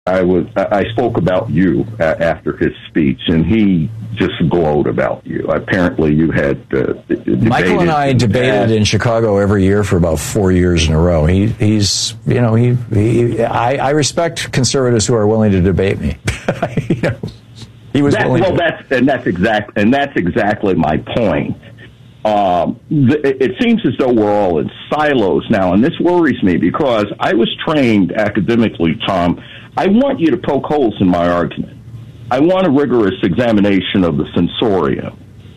I spoke about you after his speech, and he just glowed about you. Apparently, you had Michael and I debated in Chicago every year for about 4 years in a row. I respect conservatives who are willing to debate me. He was willing. Well, that's exactly my point. It seems as though we're all in silos now, and this worries me because I was trained academically, Tom. I want you to poke holes in my argument. I want a rigorous examination of the sensorium.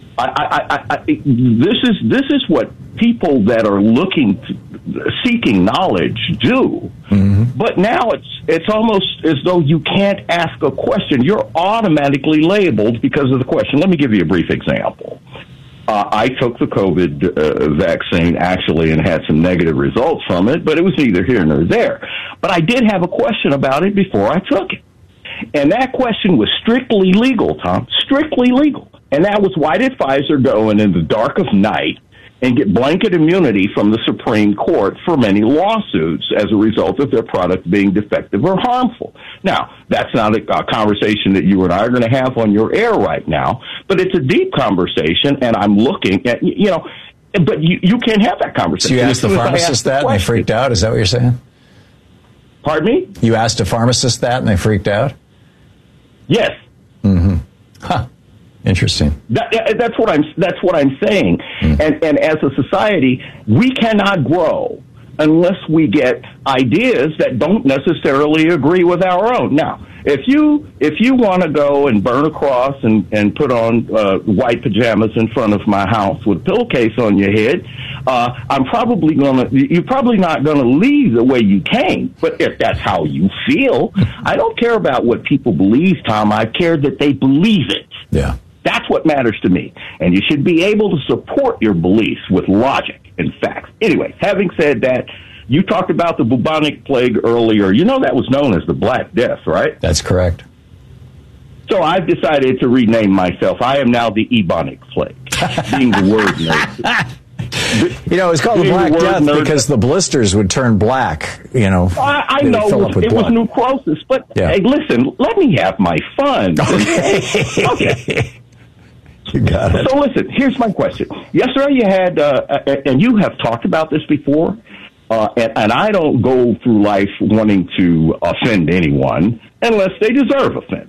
This is what people that are seeking knowledge do. Mm-hmm. But now it's almost as though you can't ask a question. You're automatically labeled because of the question. Let me give you a brief example. I took the COVID vaccine, actually, and had some negative results from it, but it was neither here nor there. But I did have a question about it before I took it. And that question was strictly legal, Tom, strictly legal. And that was, why did Pfizer go in the dark of night and get blanket immunity from the Supreme Court for many lawsuits as a result of their product being defective or harmful? Now, that's not a conversation that you and I are going to have on your air right now, but it's a deep conversation, and I'm looking at, but you can't have that conversation. So you asked the pharmacist that, and they freaked out? Is that what you're saying? Pardon me? You asked a pharmacist that, and they freaked out? Yes. Mm-hmm. Huh. Interesting. That's what I'm saying. And as a society, we cannot grow unless we get ideas that don't necessarily agree with our own. Now, if you want to go and burn a cross and put on white pajamas in front of my house with a pillowcase on your head, you're probably not gonna leave the way you came. But if that's how you feel, I don't care about what people believe, Tom. I care that they believe it. Yeah. That's what matters to me. And you should be able to support your beliefs with logic and facts. Anyway, having said that, you talked about the bubonic plague earlier. That was known as the Black Death, right? That's correct. So I've decided to rename myself. I am now the Ebonic plague, being the word nerd. It's called the Black Death because the blisters would turn black, I know it was necrosis, but hey, listen, let me have my fun. Okay. You got it. So listen, here's my question. Yesterday you had, and you have talked about this before, and I don't go through life wanting to offend anyone unless they deserve offense.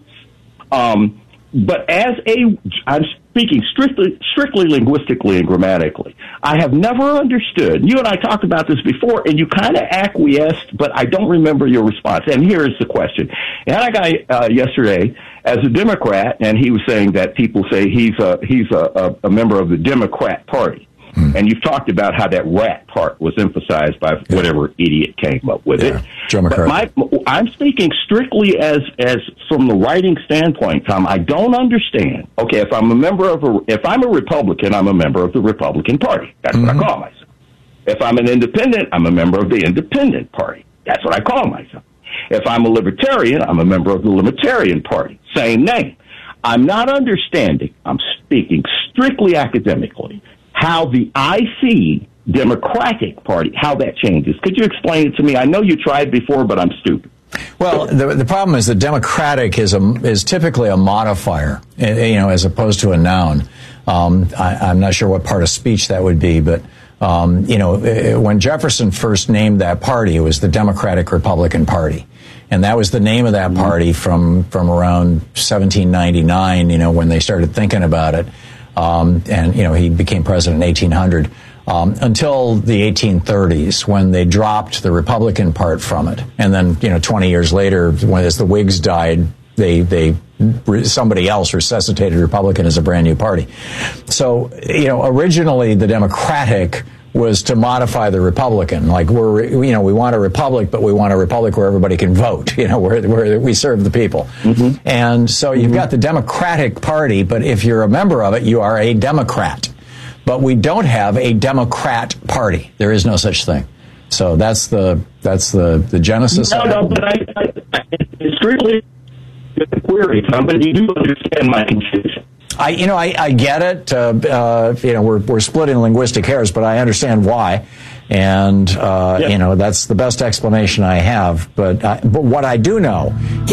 But I'm speaking strictly linguistically and grammatically. I have never understood. You and I talked about this before, and you kind of acquiesced, but I don't remember your response. And here is the question. I had a guy yesterday as a Democrat, and he was saying that people say he's a member of the Democrat Party. And you've talked about how that rat part was emphasized by whatever idiot came up with it. But I'm speaking strictly as from the writing standpoint, Tom. I don't understand. Okay, if I'm a Republican, I'm a member of the Republican Party. That's what I call myself. If I'm an independent, I'm a member of the Independent Party. That's what I call myself. If I'm a libertarian, I'm a member of the Libertarian Party. Same name. I'm not understanding. I'm speaking strictly academically. How the IC Democratic Party, how that changes. Could you explain it to me? I know you tried before, but I'm stupid. Well, the problem is that Democratic is typically a modifier, as opposed to a noun. I'm not sure what part of speech that would be, but when Jefferson first named that party, it was the Democratic Republican Party. And that was the name of that party from around 1799, when they started thinking about it. He became president in 1800 until the 1830s when they dropped the Republican part from it. And then, 20 years later, as the Whigs died, somebody else resuscitated Republican as a brand new party. So, originally the Democratic was to modify the Republican. Like we want a republic, but we want a republic where everybody can vote, where we serve the people. Mm-hmm. And so you've got the Democratic Party, but if you're a member of it, you are a Democrat. But we don't have a Democrat Party. There is no such thing. So that's the genesis of it. No, but it's strictly a query, Tom, but you do understand my confusion. I get it. We're splitting linguistic hairs, but I understand why. And, that's the best explanation I have. But what I do know